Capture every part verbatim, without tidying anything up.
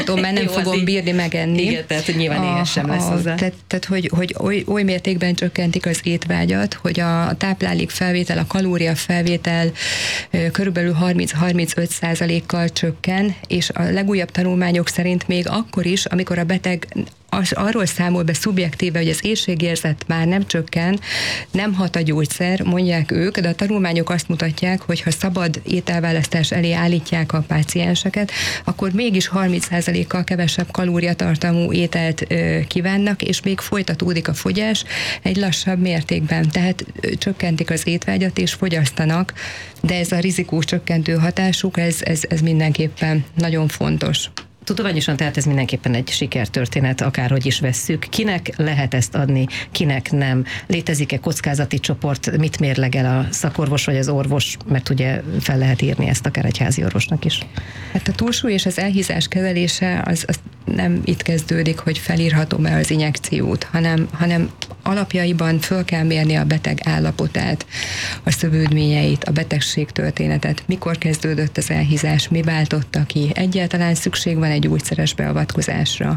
mert nem Jó, fogom így, bírni megenni. Igen, tehát nyilván éhes sem lesz hozzá. Tehát, tehát hogy, hogy oly, oly mértékben csökkentik az étvágyat, hogy a táplálék felvétel, a kalória felvétel körülbelül harminc-harmincöt százalékkal csökken, és a legújabb tanulmányok szerint még akkor is, amikor a beteg az arról számol be szubjektíve, hogy az éhségérzet már nem csökken, nem hat a gyógyszer, mondják ők, de a tanulmányok azt mutatják, hogy ha szabad ételválasztás elé állítják a pácienseket, akkor mégis harminc százalékkal kevesebb kalóriatartalmú ételt ö, kívánnak, és még folytatódik a fogyás egy lassabb mértékben. Tehát ö, csökkentik az étvágyat és fogyasztanak, de ez a rizikó csökkentő hatásuk, ez, ez, ez mindenképpen nagyon fontos. Tudományosan tehát ez mindenképpen egy sikertörténet, akárhogy is vesszük. Kinek lehet ezt adni, kinek nem? Létezik-e kockázati csoport? Mit mérlegel a szakorvos vagy az orvos? Mert ugye fel lehet írni ezt akár egy házi orvosnak is. Hát a túlsúly és az elhízás kezelése az, az nem itt kezdődik, hogy felírhatom-e az injekciót, hanem, hanem alapjaiban föl kell mérni a beteg állapotát, a szövődményeit, a betegség történetet, mikor kezdődött az elhízás, mi váltotta ki, egyáltalán szükség van egy gyógyszeres beavatkozásra.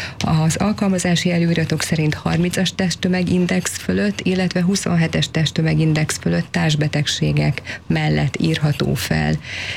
Az alkalmazási előiratok szerint harmincas testtömegindex fölött, illetve huszonhetes testtömegindex fölött társbetegségek mellett írható fel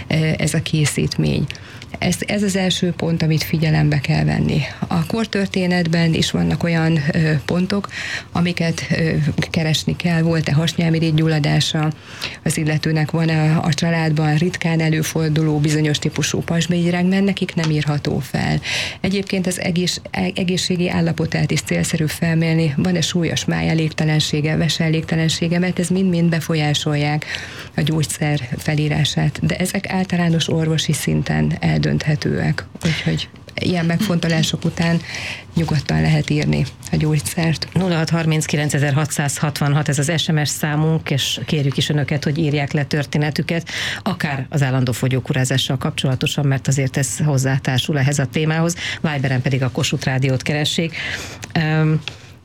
ez a készítmény. Ez, ez az első pont, amit figyelembe kell venni. A kortörténetben is vannak olyan ö, pontok, amiket ö, keresni kell. Volt-e hasnyálmirigygyulladása, az illetőnek van-e a családban ritkán előforduló bizonyos típusú pasbélyrák, mert nekik nem írható fel. Egyébként az egész, egészségi állapotát is célszerű felmérni, van-e súlyos májelégtelensége, veselégtelensége, mert ez mind-mind befolyásolják a gyógyszer felírását. De ezek általános orvosi szinten eldönthetőek. Úgyhogy ilyen megfontolások után nyugodtan lehet írni a gyógyszert. nulla hat harminckilenc hatszázhatvanhat ez az es em es számunk, és kérjük is önöket, hogy írják le történetüket, akár az állandó fogyókúrázással kapcsolatosan, mert azért ez hozzátársul ehhez a témához. Viberen pedig a Kossuth Rádiót keressék. Um,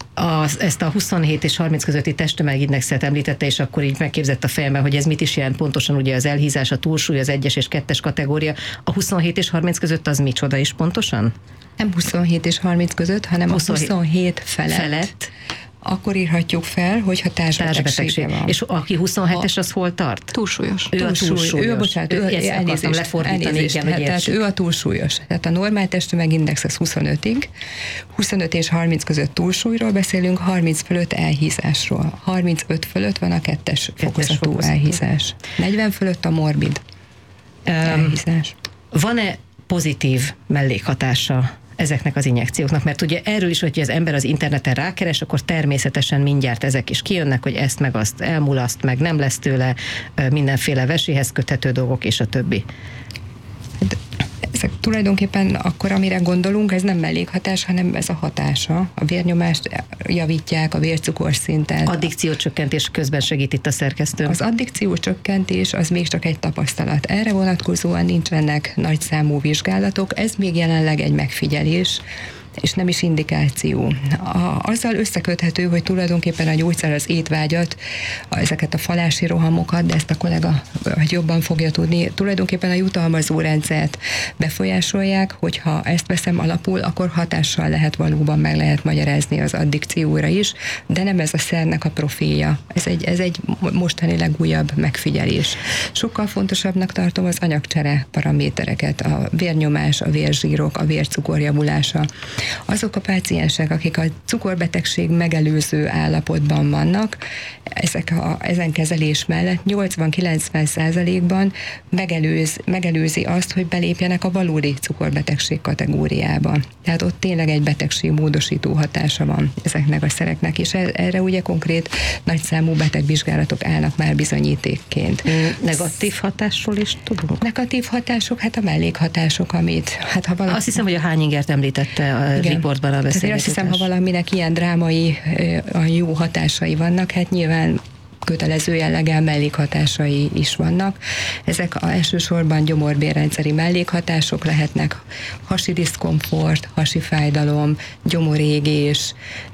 Az, ezt a huszonhét és harminc közötti testtömegindexet említette, és akkor így megképzett a fejemben, hogy ez mit is jelent pontosan, ugye az elhízás, a túlsúly, az egyes és kettes kategória. A huszonhét és harminc között az micsoda is pontosan? Nem huszonhét és harminc között, hanem huszonhét, a huszonhét felett. felett. Akkor írhatjuk fel, hogyha társbetegsége van. És aki huszonhetes, az hol tart? Túlsúlyos. Ő túlsúly. a túlsúlyos. Ő, bocsánat, ő, ezt elnézést, akartam lefordítani, elnézést, igen, hogy tehát ő a túlsúlyos. Tehát a normál testtömegindex az huszonötig, huszonöt és harminc között túlsúlyról beszélünk, harminc fölött elhízásról. harmincöt fölött van a kettes, kettes fokozatú, fokozatú elhízás. negyven fölött a morbid um, elhízás. Van-e pozitív mellékhatása ezeknek az injekcióknak, mert ugye erről is, hogy az ember az interneten rákeres, akkor természetesen mindjárt ezek is kijönnek, hogy ezt meg azt elmulaszt, meg nem lesz tőle mindenféle veséhez köthető dolgok, és a többi. Ezek tulajdonképpen akkor, amire gondolunk, ez nem mellékhatás, hanem ez a hatása. A vérnyomást javítják, a vércukorszintet. Addikciócsökkentés közben segít itt a szerkesztő. Az addikciócsökkentés az még csak egy tapasztalat. Erre vonatkozóan nincsenek nagyszámú vizsgálatok, ez még jelenleg egy megfigyelés, és nem is indikáció. A, azzal összeköthető, hogy tulajdonképpen a gyógyszer az étvágyat, ezeket a falási rohamokat, de ezt a kollega hogy jobban fogja tudni, tulajdonképpen a jutalmazó rendszert befolyásolják, hogyha ezt veszem alapul, akkor hatással lehet valóban meg lehet magyarázni az addikcióra is, de nem ez a szernek a profilja. Ez egy, ez egy mostani legújabb megfigyelés. Sokkal fontosabbnak tartom az anyagcsere paramétereket, a vérnyomás, a vérzsírok, a vércukor javulása. Azok a páciensek, akik a cukorbetegség megelőző állapotban vannak, ezek a, ezen kezelés mellett nyolcvan-kilencven százalékban megelőz, megelőzi azt, hogy belépjenek a valódi cukorbetegség kategóriába. Tehát ott tényleg egy betegségmódosító hatása van ezeknek a szereknek, és erre ugye konkrét nagyszámú betegvizsgálatok állnak már bizonyítékként. Negatív hatásról is tudunk? Negatív hatások, hát a mellékhatások, amit... Hát ha valaki... Azt hiszem, hogy a hány ingert említette a igen. riportban a beszélgetőtárs. Azt hiszem, ha valaminek ilyen drámai, jó hatásai vannak, hát nyilván kötelező jelleggel mellékhatásai is vannak. Ezek a elsősorban gyomorbérrendszeri mellékhatások lehetnek, hasi diszkomfort, hasi fájdalom, gyomorégés,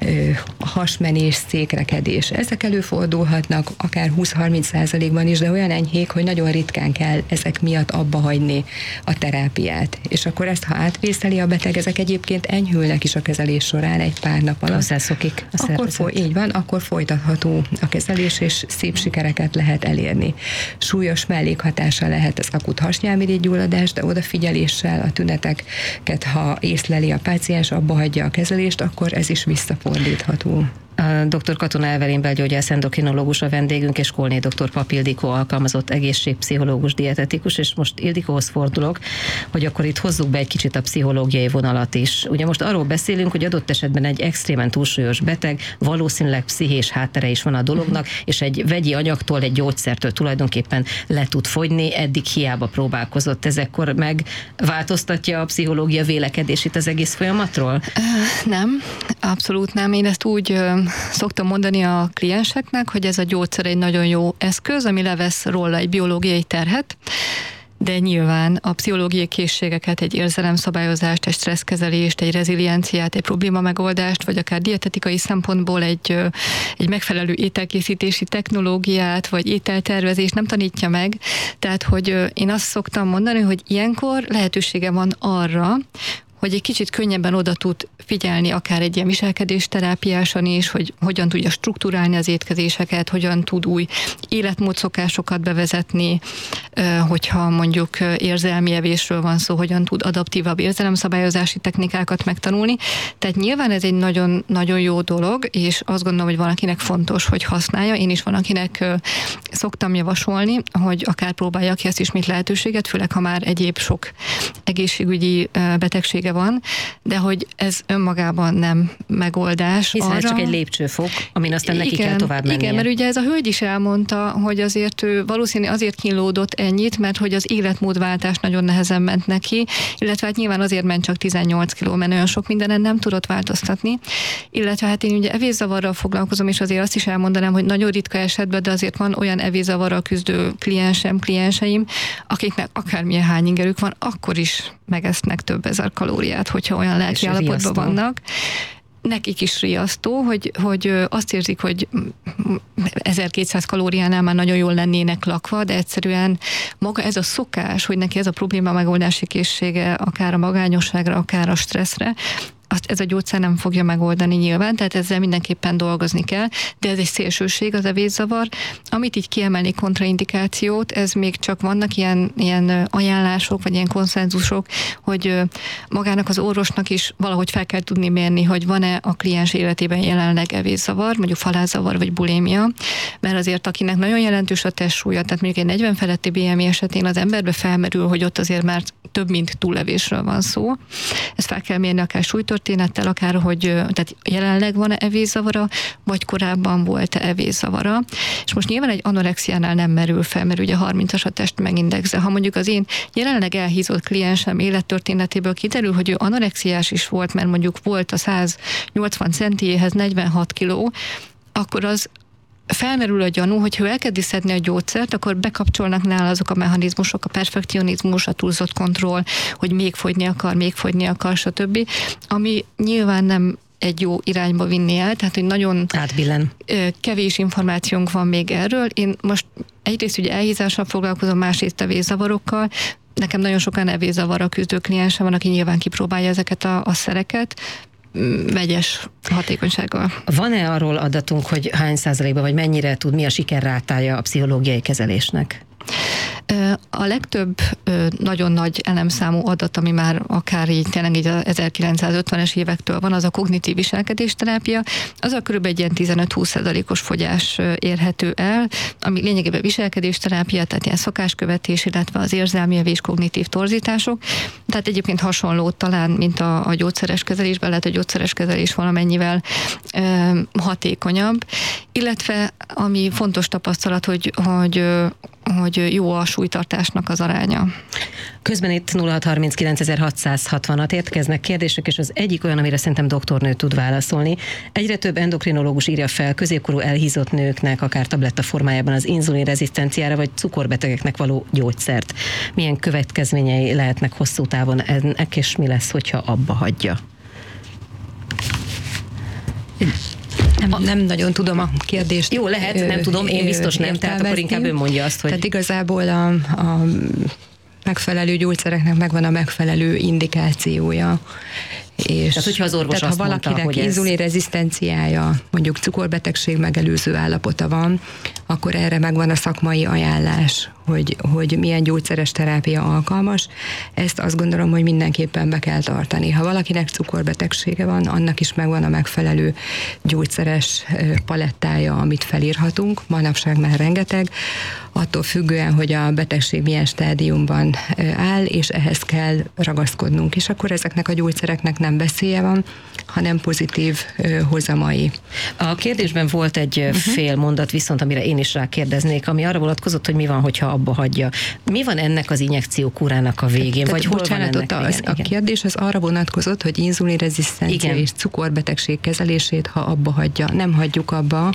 hasmenés, székrekedés. Ezek előfordulhatnak akár húsz-harminc százalékban is, de olyan enyhék, hogy nagyon ritkán kell ezek miatt abba hagyni a terápiát. És akkor ezt, ha átvészeli a beteg, ezek egyébként enyhülnek is a kezelés során egy pár nap alatt. Hozzászokik a akkor foly, így van, akkor folytatható a kezelés, és szép sikereket lehet elérni. Súlyos mellékhatása lehet az akut hasnyálmirigygyulladás, de odafigyeléssel a tüneteket, ha észleli a páciens, abba hagyja a kezelést, akkor ez is visszafordítható. A dr. Katona Evelyn belgyógyász endokrinológus a vendégünk, és Kolné dr. Pap Ildikó alkalmazott egészségpszichológus, dietetikus, és most Ildikóhoz fordulok, hogy akkor itt hozzuk be egy kicsit a pszichológiai vonalat is. Ugye most arról beszélünk, hogy adott esetben egy extrémen túlsúlyos beteg, valószínűleg pszichés háttere is van a dolognak, és egy vegyi anyagtól, egy gyógyszertől tulajdonképpen le tud fogyni, eddig hiába próbálkozott. Ezekkor megváltoztatja a pszichológia vélekedését az egész folyamatról? Nem, abszolút nem. Én ezt úgy szoktam mondani a klienseknek, hogy ez a gyógyszer egy nagyon jó eszköz, ami levesz róla egy biológiai terhet, de nyilván a pszichológiai készségeket, egy érzelemszabályozást, egy stresszkezelést, egy rezilienciát, egy probléma megoldást, vagy akár dietetikai szempontból egy, egy megfelelő ételkészítési technológiát, vagy ételtervezést nem tanítja meg. Tehát, hogy én azt szoktam mondani, hogy ilyenkor lehetősége van arra, hogy egy kicsit könnyebben oda tud figyelni akár egy ilyen viselkedésterápiáson is, hogy hogyan tudja strukturálni az étkezéseket, hogyan tud új életmódszokásokat bevezetni, hogyha mondjuk érzelmi evésről van szó, hogyan tud adaptívabb érzelemszabályozási technikákat megtanulni. Tehát nyilván ez egy nagyon, nagyon jó dolog, és azt gondolom, hogy valakinek fontos, hogy használja. Én is van, akinek szoktam javasolni, hogy akár próbálja ki ezt is, mint lehetőséget, főleg ha már egyéb sok egészségügyi betegsége van, de hogy ez önmagában nem megoldás. Hiszen arra, ez csak egy lépcsőfok, amin aztán neki igen, kell tovább mennie. Igen, mert ugye ez a hölgy is elmondta, hogy azért ő valószínűleg azért kínlódott ennyit, mert hogy az életmódváltás nagyon nehezen ment neki, illetve hát nyilván azért ment csak tizennyolc kiló, mert olyan sok mindenen nem tudott változtatni. Illetve hát én ugye evészavarral foglalkozom, és azért azt is elmondanám, hogy nagyon ritka esetben, de azért van olyan evészavarral küzdő kliensem, klienseim, akiknek akármilyen hányingerük van, akkor is megesznek több ezer kalóriát, hogyha olyan lelki állapotban vannak. Nekik is riasztó, hogy, hogy azt érzik, hogy ezerkétszáz kalóriánál már nagyon jól lennének lakva, de egyszerűen maga ez a szokás, hogy neki ez a probléma megoldási készsége, akár a magányosságra, akár a stresszre, azt ez a gyógyszer nem fogja megoldani nyilván, tehát ezzel mindenképpen dolgozni kell, de ez egy szélsőség, az evészavar. Amit így kiemelni kontraindikációt, ez még csak vannak ilyen, ilyen ajánlások, vagy ilyen konszenzusok, hogy magának az orvosnak is valahogy fel kell tudni mérni, hogy van-e a kliens életében jelenleg evészavar, mondjuk falázzavar, vagy bulémia, mert azért akinek nagyon jelentős a testsúlya, tehát mondjuk egy negyven feletti bé em i esetén az emberbe felmerül, hogy ott azért már több mint túllevésről van szó. Ezt fel kell mérni akár súlytörténettel, akár, hogy tehát jelenleg van-e evészavara, vagy korábban volt-e evészavara. És most nyilván egy anorexiánál nem merül fel, mert ugye harmincas a testmegindexe. Ha mondjuk az én jelenleg elhízott kliensem élettörténetéből kiderül, hogy ő anorexiás is volt, mert mondjuk volt a száz nyolcvan centiéhez negyvenhat kiló, akkor az felmerül a gyanú, hogy ha elkezdi szedni a gyógyszert, akkor bekapcsolnak nála azok a mechanizmusok, a perfekcionizmus, a túlzott kontroll, hogy még fogyni akar, még fogyni akar, stb. Ami nyilván nem egy jó irányba vinni el, tehát hogy nagyon átbillen. Kevés információnk van még erről. Én most egyrészt ugye elhízással foglalkozom, másrészt evészavarokkal. Nekem nagyon sokan evészavarral küzdő kliensem van, aki nyilván kipróbálja ezeket a, a szereket, vegyes hatékonysággal. Van-e arról adatunk, hogy hány százalékban, vagy mennyire tud, mi a sikerrátája a pszichológiai kezelésnek? A legtöbb nagyon nagy elemszámú adat, ami már akár így tényleg így az ezerkilencszázötvenes évektől van, az a kognitív viselkedésterápia, az a kb. Egy ilyen tizenöt-húsz százalékos fogyás érhető el, ami lényegében viselkedésterápia, tehát ilyen szokáskövetés, illetve az érzelmi evés, kognitív torzítások. Tehát egyébként hasonló talán, mint a, a gyógyszeres kezelésben, lehet a gyógyszeres kezelés valamennyivel e, hatékonyabb. Illetve, ami fontos tapasztalat, hogy, hogy hogy jó a súlytartásnak az aránya. Közben itt nulla hat harminckilenc hatszázhatvanhat érkeznek kérdések, és az egyik olyan, amire szerintem doktornő tud válaszolni. Egyre több endokrinológus írja fel középkorú elhízott nőknek, akár tabletta formájában az inzulin rezisztenciára vagy cukorbetegeknek való gyógyszert. Milyen következményei lehetnek hosszú távon ennek, és mi lesz, hogyha abba hagyja? Nem, nem nagyon tudom a kérdést. Jó, lehet, nem tudom, én biztos nem, tehát akkor inkább ön mondja azt, hogy... Tehát igazából a, a megfelelő gyógyszereknek megvan a megfelelő indikációja. És tehát, hogyha az orvos tehát, azt ha valakinek mondta, inzulinrezisztenciája, mondjuk cukorbetegség megelőző állapota van, akkor erre megvan a szakmai ajánlás, hogy, hogy milyen gyógyszeres terápia alkalmas. Ezt azt gondolom, hogy mindenképpen be kell tartani. Ha valakinek cukorbetegsége van, annak is megvan a megfelelő gyógyszeres palettája, amit felírhatunk. Manapság már rengeteg, attól függően, hogy a betegség milyen stádiumban áll, és ehhez kell ragaszkodnunk. És akkor ezeknek a gyógyszereknek nem veszélye van, hanem pozitív hozamai. A kérdésben volt egy uh-huh. fél mondat viszont, amire én is rákérdeznék, ami arra vonatkozott, hogy mi van, hogyha abba hagyja. Mi van ennek az injekciókúrának a végén? Tehát, vagy hol bocsánat, van ennek az, igen, a kérdés az arra vonatkozott, hogy inzulinrezisztencia igen. és cukorbetegség kezelését, ha abba hagyja. Nem hagyjuk abba.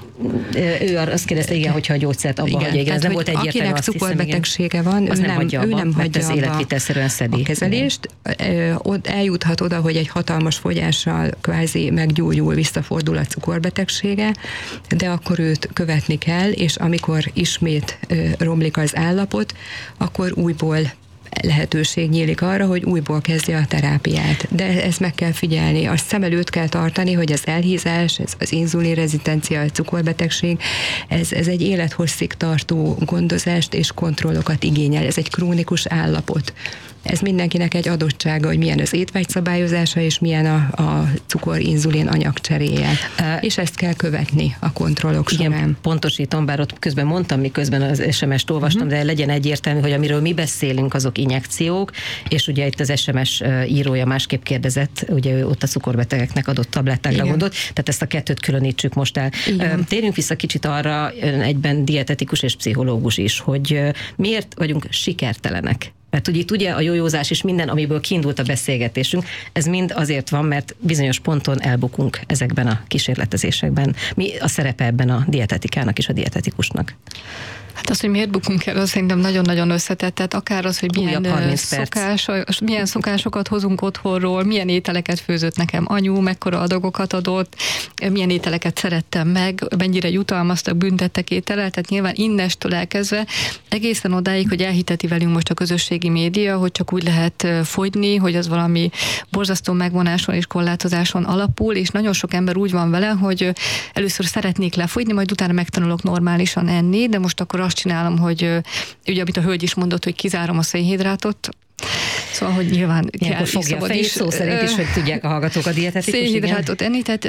Ő azt kérdezte, igen, hogyha a gyógyszert abba igen, hagyja. Igen, ez nem volt egyértelmű, akinek cukorbetegsége van, az ő nem, nem hagyja ő abba, nem hagyja az életvitelszerűen szedi. A kezelést. Ott eljuthat oda, hogy egy hatalmas fogyással kvázi meggyógyul, visszafordul a cukorbetegsége, de akkor őt követni kell, és amikor ismét romlik az állapot, akkor újból lehetőség nyílik arra, hogy újból kezdje a terápiát. De ezt meg kell figyelni. Azt szem előtt kell tartani, hogy az elhízás, ez az inzulinrezisztencia, a cukorbetegség, ez, ez egy élethosszig tartó gondozást és kontrollokat igényel. Ez egy krónikus állapot. Ez mindenkinek egy adottsága, hogy milyen az étvágyszabályozása, és milyen a, a cukor-inzulin anyagcseréje. Uh, és ezt kell követni a kontrollok igen, során. Pontosítom, bár ott közben mondtam, miközben az es em est olvastam, uh-huh. de legyen egyértelmű, hogy amiről mi beszélünk, azok injekciók, és ugye itt az es em es írója másképp kérdezett, ugye ő ott a cukorbetegeknek adott tablettákra gondolt, tehát ezt a kettőt különítsük most el. Igen. Térjünk vissza kicsit arra, egyben dietetikus és pszichológus is, hogy miért vagyunk sikertelenek. Mert ugye itt ugye a jójózás és minden, amiből kiindult a beszélgetésünk, ez mind azért van, mert bizonyos ponton elbukunk ezekben a kísérletezésekben. Mi a szerepe ebben a dietetikának és a dietetikusnak? Hát az, hogy miért bukunk el, az szerintem nagyon-nagyon összetett. Tehát akár az, hogy milyen, szokás, milyen szokásokat hozunk otthonról, milyen ételeket főzött nekem anyu, mekkora adagokat adott, milyen ételeket szerettem meg, mennyire jutalmaztak, büntettek ételel, tehát nyilván innestől elkezdve egészen odáig, hogy elhiteti velünk most a közösségi média, hogy csak úgy lehet fogyni, hogy az valami borzasztó megvonáson és korlátozáson alapul, és nagyon sok ember úgy van vele, hogy először szeretnék lefogyni, majd utána megtanulok normálisan enni, de most akkor azt csinálom, hogy ugye, amit a hölgy is mondott, hogy kizárom a szénhidrátot, szóval, hogy nyilván kell is szabad is. Szó szerint is, hogy tudják a hallgatók a dietetikus. Szénhidrátot enni, tehát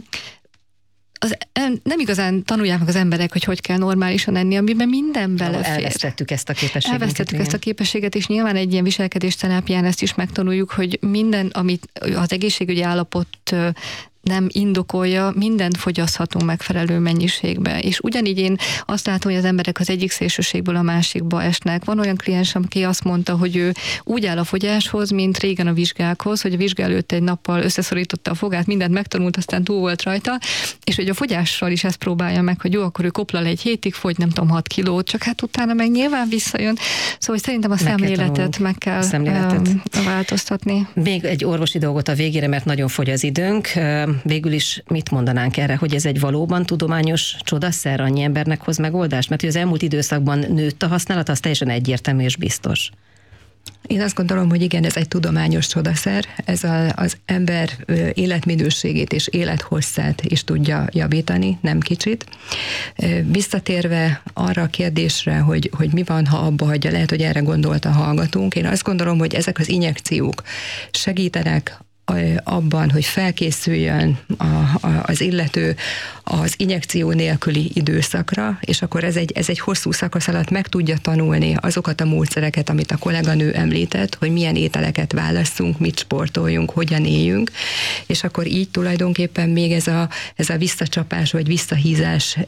az, nem igazán tanulják meg az emberek, hogy hogy kell normálisan enni, amiben minden belefér. Elvesztettük ezt a képességet. Elvesztettük ezt a képességet, és nyilván egy ilyen viselkedésterápián ezt is megtanuljuk, hogy minden, amit az egészségügyi állapot nem indokolja, mindent fogyaszthatunk megfelelő mennyiségbe. És ugyanígy én azt látom, hogy az emberek az egyik szélsőségből a másikba esnek. Van olyan kliens, aki azt mondta, hogy ő úgy áll a fogyáshoz, mint régen a vizsgákhoz, hogy a vizsga előtt egy nappal összeszorította a fogát, mindent megtanult, aztán túl volt rajta, és hogy a fogyással is ezt próbálja meg, hogy jó, akkor ő koplal egy hétig, fogy nem tudom, hat kilót, csak hát utána meg nyilván visszajön. Szóval szerintem a meg szemléletet kell meg kell szemléletet. változtatni. Még egy orvosi dolgot a végére, mert nagyon fogy az időnk. Végül is mit mondanánk erre, hogy ez egy valóban tudományos csodaszer, annyi embernek hoz megoldást? Mert hogy az elmúlt időszakban nőtt a használat, az teljesen egyértelmű és biztos. Én azt gondolom, hogy igen, ez egy tudományos csodaszer, ez a, az ember életminőségét és élethosszát is tudja javítani, nem kicsit. Visszatérve arra a kérdésre, hogy, hogy mi van, ha abba hagyja, lehet, hogy erre gondolt a hallgatónk. Én azt gondolom, hogy ezek az injekciók segítenek abban, hogy felkészüljön a, a, az illető az injekció nélküli időszakra, és akkor ez egy, ez egy hosszú szakasz alatt meg tudja tanulni azokat a módszereket, amit a kolléganő említett, hogy milyen ételeket válasszunk, mit sportoljunk, hogyan éljünk, és akkor így tulajdonképpen még ez a, ez a visszacsapás vagy visszahízás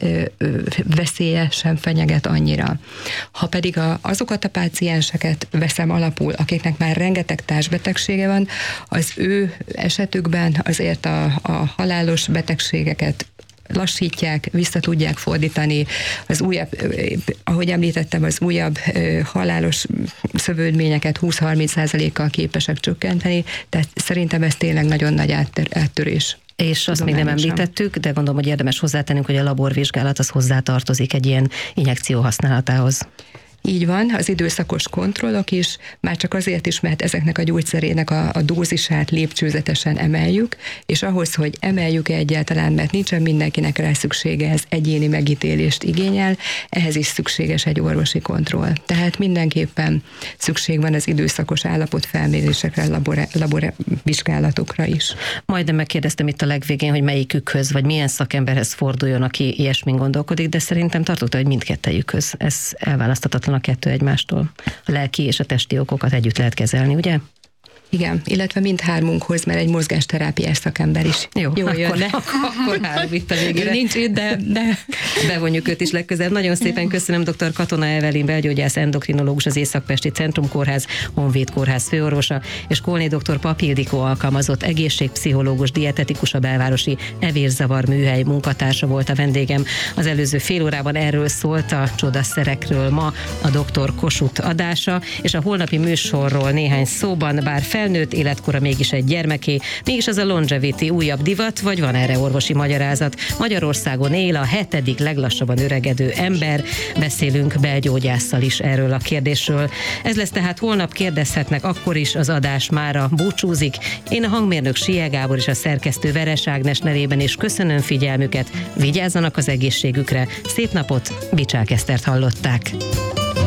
veszélye sem fenyeget annyira. Ha pedig a, azokat a pácienseket veszem alapul, akiknek már rengeteg társbetegsége van, az ő esetükben azért a, a halálos betegségeket lassítják, vissza tudják fordítani, az újabb, ahogy említettem, az újabb halálos szövődményeket húsz-harminc százalékkal képesek csökkenteni, tehát szerintem ez tényleg nagyon nagy áttörés. És azt még nem említettük, de gondolom, hogy érdemes hozzátennünk, hogy a laborvizsgálat az hozzátartozik egy ilyen injekció használatához. Így van, az időszakos kontrollok is, már csak azért is, mert ezeknek a gyógyszerének a, a dózisát lépcsőzetesen emeljük, és ahhoz, hogy emeljük egyáltalán, mert nincsen mindenkinek rá szüksége, ez egyéni megítélést igényel, ehhez is szükséges egy orvosi kontroll. Tehát mindenképpen szükség van az időszakos állapotfelmérésekre, labor, laborvizsgálatokra is. Majdnem megkérdeztem itt a legvégén, hogy melyikükhöz, vagy milyen szakemberhez forduljon, aki ilyesmin gondolkodik, de szerintem tartotta, hogy mindkettejükhöz. Ez elválaszthatatlan a kettő egymástól. A lelki és a testi okokat együtt lehet kezelni, ugye? Igen, illetve mindhármunkhoz, mert egy mozgásterápiás szakember is jó, jól akkor, jönne. Akkor három itt a végére. Nincs itt, de, de... Bevonjuk őt is legközelebb. Nagyon szépen köszönöm dr. Katona Evelyn belgyógyász endokrinológus, az Észak-Pesti Centrum Kórház, Honvéd Kórház főorvosa, és Kolné dr. Pap Ildikó alkalmazott egészségpszichológus, dietetikus, a belvárosi evérzavar műhely munkatársa volt a vendégem. Az előző fél órában erről szólt a csodaszerekről ma a doktor Kossuth adása, és a holnapi műsorról néhány szóban, bár felnőtt életkora mégis egy gyermeké, mégis az a longevity újabb divat, vagy van erre orvosi magyarázat? Magyarországon él a hetedik leglassabban öregedő ember, beszélünk belgyógyásszal is erről a kérdésről. Ez lesz tehát holnap, kérdezhetnek akkor is, az adás mára búcsúzik. Én a hangmérnök Sie Gábor és a szerkesztő Veres Ágnes nevében is köszönöm figyelmüket, vigyázzanak az egészségükre, szép napot, Bicsák Esztert hallották.